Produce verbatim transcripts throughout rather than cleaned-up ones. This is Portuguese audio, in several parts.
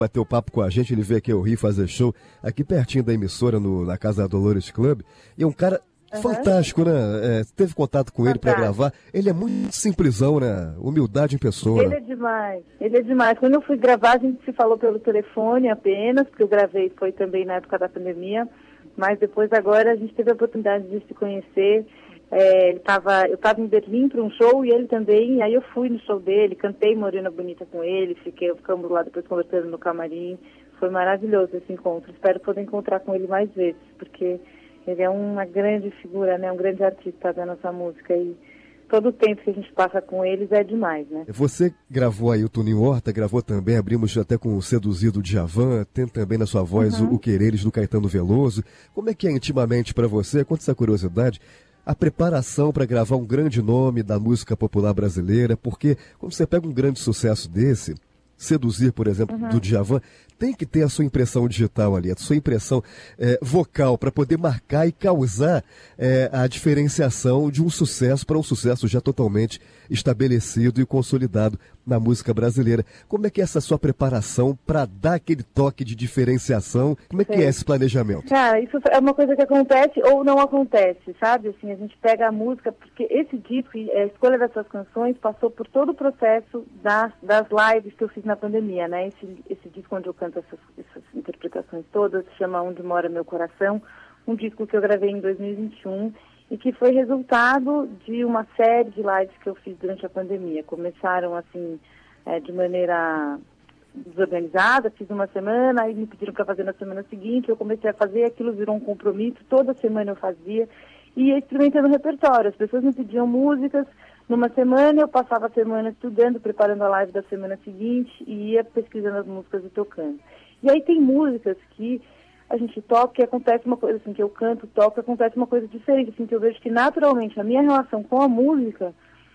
Bateu papo com a gente, ele veio aqui ao Rio fazer show, aqui pertinho da emissora, no, na Casa Dolores Club, e é um cara uhum. fantástico, né? É, teve contato com fantástico. Ele para gravar, ele é muito simplesão, né? Humildade em pessoa. Ele é demais, ele é demais. Quando eu fui gravar, a gente se falou pelo telefone apenas, porque eu gravei, foi também na época da pandemia, mas depois agora a gente teve a oportunidade de se conhecer. É, ele tava, eu estava em Berlim para um show e ele também, e aí eu fui no show dele, cantei Morena Bonita com ele, fiquei, ficamos lá depois conversando no camarim. Foi maravilhoso esse encontro. Espero poder encontrar com ele mais vezes, porque ele é uma grande figura, né, um grande artista da nossa música, e todo o tempo que a gente passa com eles é demais, né? Você gravou aí o Toninho Horta, gravou também, abrimos até com o Seduzido Djavan, tem também na sua voz uhum. o, o Quereres do Caetano Veloso. Como é que é intimamente para você, conta essa curiosidade, a preparação para gravar um grande nome da música popular brasileira? Porque quando você pega um grande sucesso desse, Seduzir, por exemplo, uhum. do Djavan, tem que ter a sua impressão digital ali, a sua impressão é, vocal, para poder marcar e causar é, a diferenciação de um sucesso para um sucesso já totalmente estabelecido e consolidado na música brasileira. Como é que é essa sua preparação para dar aquele toque de diferenciação? Como é Sim. que é esse planejamento? Cara, isso é uma coisa que acontece ou não acontece, sabe? Assim, a gente pega a música, porque esse disco, a escolha dessas canções, passou por todo o processo das, das lives que eu fiz na pandemia, né? Esse, esse disco onde eu canto essas, essas interpretações todas, se chama Onde Mora Meu Coração, um disco que eu gravei em dois mil e vinte e um e que foi resultado de uma série de lives que eu fiz durante a pandemia. Começaram assim, é, de maneira desorganizada, fiz uma semana, aí me pediram para fazer na semana seguinte, eu comecei a fazer, aquilo virou um compromisso, toda semana eu fazia, e ia experimentando o repertório. As pessoas me pediam músicas, numa semana eu passava a semana estudando, preparando a live da semana seguinte, e ia pesquisando as músicas e tocando. E aí tem músicas que a gente toca e acontece uma coisa assim, que eu canto, toco, acontece uma coisa diferente, assim, que eu vejo que naturalmente a minha relação com a música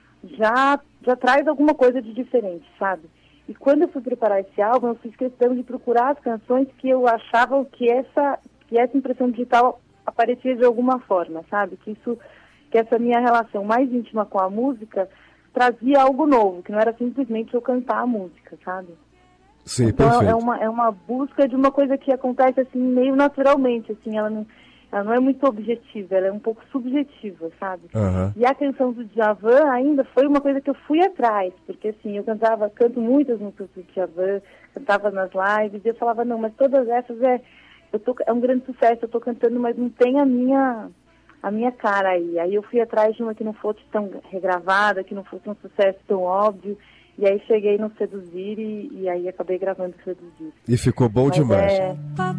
já, já traz alguma coisa de diferente, sabe? E quando eu fui preparar esse álbum, eu fiz questão de procurar as canções que eu achava que essa, que essa impressão digital aparecia de alguma forma, sabe? Que isso, que essa minha relação mais íntima com a música trazia algo novo, que não era simplesmente eu cantar a música, sabe? Sim, então perfeito. é uma, é uma busca de uma coisa que acontece assim meio naturalmente, assim, ela não, ela não é muito objetiva, ela é um pouco subjetiva, sabe? Uhum. E a canção do Djavan ainda foi uma coisa que eu fui atrás, porque assim, eu cantava, canto muitas músicas do Djavan, cantava nas lives, e eu falava, não, mas todas essas é, eu tô, é um grande sucesso, eu tô cantando, mas não tem a minha, a minha cara aí. Aí eu fui atrás de uma que não fosse tão regravada, que não fosse um sucesso tão óbvio. E aí cheguei no Seduzir e, e aí acabei gravando o Seduzir. E ficou bom Mas demais. É...